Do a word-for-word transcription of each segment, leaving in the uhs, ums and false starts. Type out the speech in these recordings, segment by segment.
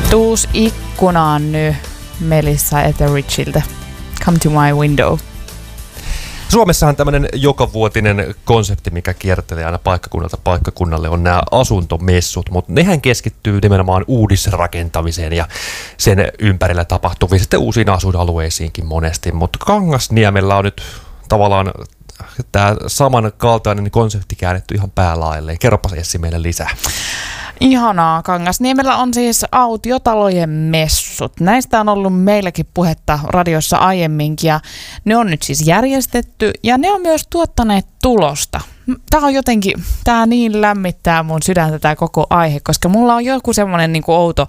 Tuus ikkunaan nyt Melissa Etheridgeiltä. Come to my window. Suomessahan tämmöinen jokavuotinen konsepti, mikä kiertelee aina paikkakunnalta paikkakunnalle, on nämä asuntomessut, mutta nehän keskittyy nimenomaan uudisrakentamiseen ja sen ympärillä tapahtuviin sitten uusiin asuinalueisiinkin monesti, mutta Kangasniemellä on nyt tavallaan tämä samankaltainen konsepti käännetty ihan päälailleen. Kerropas Essi meille lisää. Ihanaa. Kangasniemellä on siis autiotalojen messut. Näistä on ollut meilläkin puhetta radiossa aiemminkin ja ne on nyt siis järjestetty ja ne on myös tuottaneet tulosta. Tämä on jotenkin, tämä niin lämmittää mun sydäntä tämä koko aihe, koska mulla on joku semmoinen niin kuin outo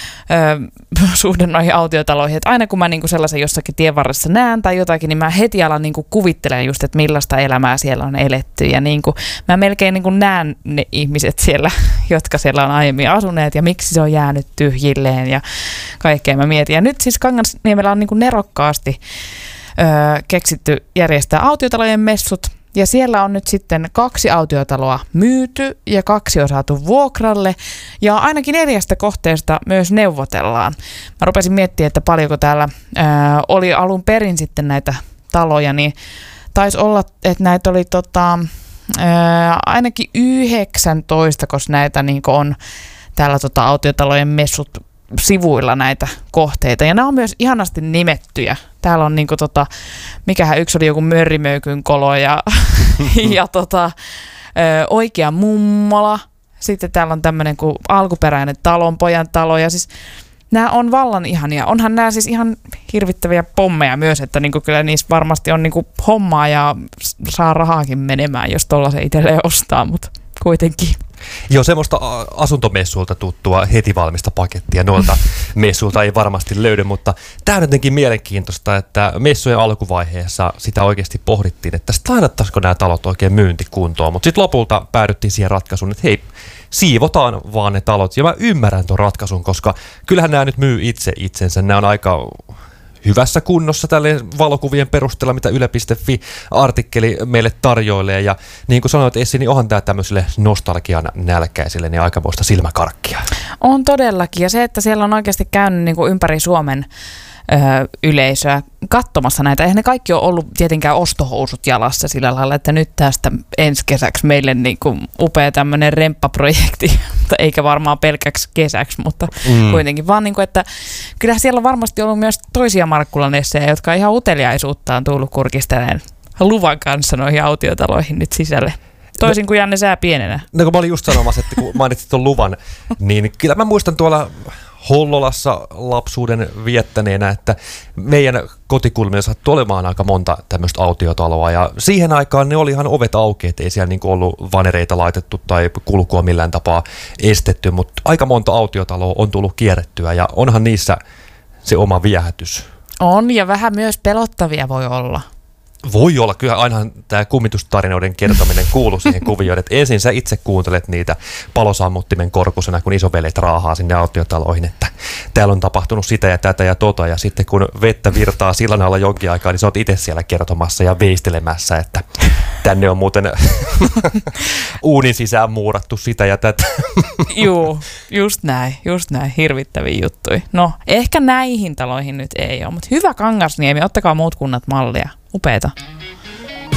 ö, suhde noihin autiotaloihin, että aina kun mä niin kuin sellaisen jossakin tienvarressa näen tai jotakin, niin mä heti alan niin kuin kuvittelemaan just, että millaista elämää siellä on eletty ja niin kuin, mä melkein niin kuin näen ne ihmiset siellä, jotka siellä on aiemmin asuneet ja miksi se on jäänyt tyhjilleen ja kaikkea mä mietin. Ja nyt siis Kangasniemellä on niin kuin nerokkaasti ö, keksitty järjestää autiotalojen messut. Ja siellä on nyt sitten kaksi autiotaloa myyty ja kaksi on saatu vuokralle ja ainakin neljästä kohteesta myös neuvotellaan. Mä rupesin miettimään, että paljonko täällä ää, oli alun perin sitten näitä taloja, niin taisi olla, että näitä oli tota, ää, ainakin yhdeksäntoista, koska näitä niin on täällä tota, autiotalojen messut sivuilla näitä kohteita. Ja nämä on myös ihanasti nimettyjä. Täällä on niinku tota, mikähän yksi oli joku Mörrimöykyn kolo ja, ja tota, ö, oikea mummola. Sitten täällä on tämmöinen kuin alkuperäinen talonpojan talo. Ja siis nämä on vallan ihania. Onhan nämä siis ihan hirvittäviä pommeja myös, että niinku kyllä niissä varmasti on niinku hommaa ja saa rahaakin menemään, jos tollaisen itselleen ostaa, mutta kuitenkin. Joo, semmoista asuntomessuilta tuttua heti valmista pakettia noilta messuilta ei varmasti löydy, mutta tämä on jotenkin mielenkiintoista, että messujen alkuvaiheessa sitä oikeasti pohdittiin, että lainattaisiko nämä talot oikein myyntikuntoon, mutta sitten lopulta päädyttiin siihen ratkaisuun, että hei, siivotaan vaan ne talot, ja mä ymmärrän ton ratkaisun, koska kyllähän nämä nyt myy itse itsensä, nämä on aika hyvässä kunnossa tälle valokuvien perusteella, mitä yle piste fi-artikkeli meille tarjoilee. Ja niin kuin sanoit Essi, niin onhan tämä tämmöiselle nostalgian nälkäisille niin aikamoista silmäkarkkia. On todellakin. Ja se, että siellä on oikeasti käynyt niin kuin ympäri Suomen ö, yleisöä katsomassa näitä. Eihän ne kaikki ole ollut tietenkään ostohousut jalassa sillä lailla, että nyt tästä ensi kesäksi meille niin kuin upea tämmöinen remppaprojekti, eikä varmaan pelkäksi kesäksi, mutta mm. kuitenkin vaan niin kuin, että kyllähän siellä on varmasti ollut myös toisia Markkulanessejä, jotka ihan uteliaisuuttaan tullut kurkisteleen luvan kanssa noihin autiotaloihin nyt sisälle. Toisin kuin Janne sää pienenä. No kun mä olin just sanomassa, että kun mainitsit tuon luvan, niin kyllä mä muistan tuolla Hollolassa lapsuuden viettäneenä, että meidän kotikulmilla sattui olemaan aika monta tämmöistä autiotaloa ja siihen aikaan ne oli ihan ovet auki, ettei siellä niinku ollut vanereita laitettu tai kulkua millään tapaa estetty, mutta aika monta autiotaloa on tullut kierrettyä ja onhan niissä se oma viehätys. On ja vähän myös pelottavia voi olla. Voi olla, kyllä ainahan tämä kummitustarinoiden kertominen kuuluu siihen kuvioon, että ensin sä itse kuuntelet niitä palosammuttimen korkusena, kun isovelet raahaa sinne autiotaloihin, että täällä on tapahtunut sitä ja tätä ja tota, ja sitten kun vettä virtaa sillan alla jonkin aikaa, niin sä oot itse siellä kertomassa ja veistelemässä, että tänne on muuten uunin sisään muurattu sitä ja tätä. Juu, just näin, just näin, hirvittäviä juttuja. No, ehkä näihin taloihin nyt ei ole, mutta hyvä Kangasniemi, ottakaa muut kunnat mallia. Upeeta.